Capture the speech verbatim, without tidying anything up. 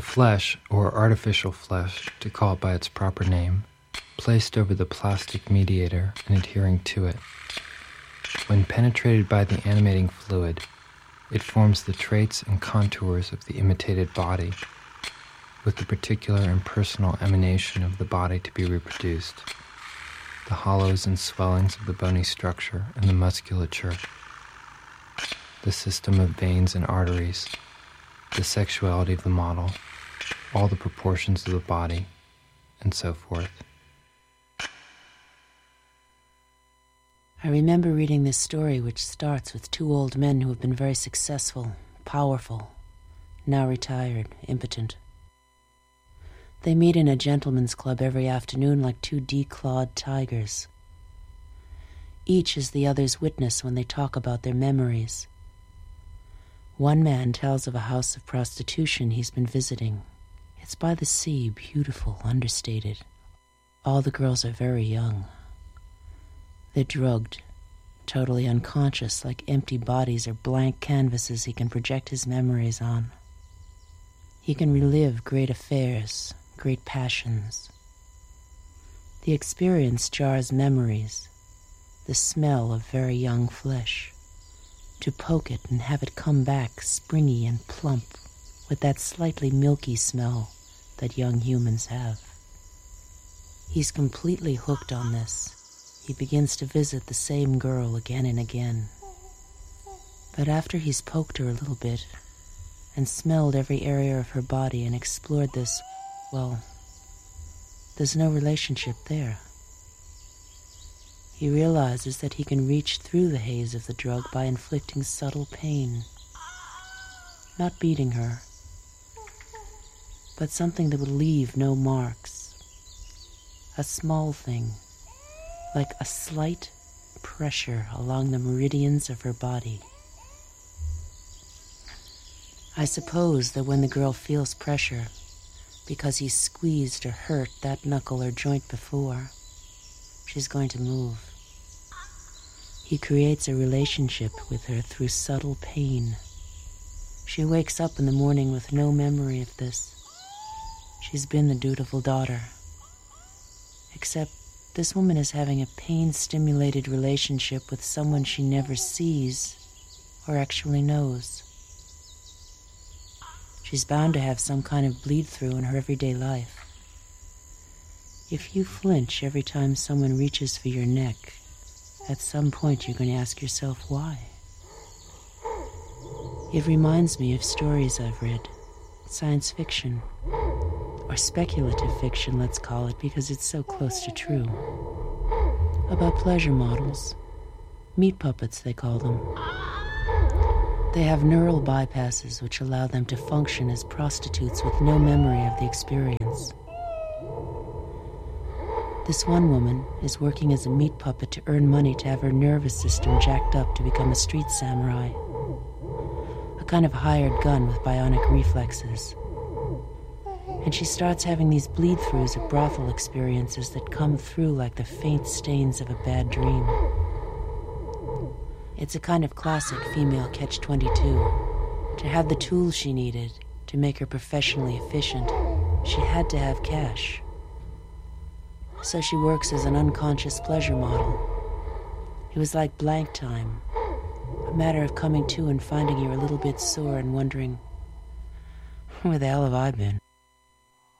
flesh, or artificial flesh, to call it by its proper name, placed over the plastic mediator and adhering to it. When penetrated by the animating fluid, it forms the traits and contours of the imitated body, with the particular and personal emanation of the body to be reproduced, the hollows and swellings of the bony structure and the musculature, the system of veins and arteries, the sexuality of the model, all the proportions of the body, and so forth. I remember reading this story, which starts with two old men who have been very successful, powerful, now retired, impotent. They meet in a gentleman's club every afternoon like two declawed tigers. Each is the other's witness when they talk about their memories. One man tells of a house of prostitution he's been visiting. It's by the sea, beautiful, understated. All the girls are very young. They're drugged, totally unconscious, like empty bodies or blank canvases he can project his memories on. He can relive great affairs, great passions. The experience jars memories, the smell of very young flesh. To poke it and have it come back springy and plump with that slightly milky smell that young humans have. He's completely hooked on this. He begins to visit the same girl again and again. But after he's poked her a little bit and smelled every area of her body and explored this, well, there's no relationship there. He realizes that he can reach through the haze of the drug by inflicting subtle pain. Not beating her, but something that would leave no marks. A small thing, like a slight pressure along the meridians of her body. I suppose that when the girl feels pressure, because he's squeezed or hurt that knuckle or joint before, she's going to move. He creates a relationship with her through subtle pain. She wakes up in the morning with no memory of this. She's been the dutiful daughter. Except this woman is having a pain-stimulated relationship with someone she never sees or actually knows. She's bound to have some kind of bleed-through in her everyday life. If you flinch every time someone reaches for your neck, at some point you're going to ask yourself why. It reminds me of stories I've read, science fiction, or speculative fiction, let's call it, because it's so close to true, about pleasure models, meat puppets they call them. They have neural bypasses which allow them to function as prostitutes with no memory of the experience. This one woman is working as a meat puppet to earn money to have her nervous system jacked up to become a street samurai, a kind of hired gun with bionic reflexes. And she starts having these bleed-throughs of brothel experiences that come through like the faint stains of a bad dream. It's a kind of classic female catch twenty-two. To have the tools she needed to make her professionally efficient, she had to have cash. So she works as an unconscious pleasure model. It was like blank time, a matter of coming to and finding you're a little bit sore and wondering, where the hell have I been?